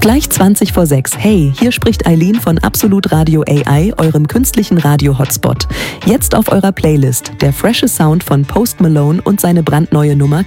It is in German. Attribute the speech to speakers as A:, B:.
A: Gleich 20 vor 6. Hey, hier spricht Eileen von Absolut Radio AI, eurem künstlichen Radio-Hotspot. Jetzt auf eurer Playlist der frische Sound von Post Malone und seine brandneue Nummer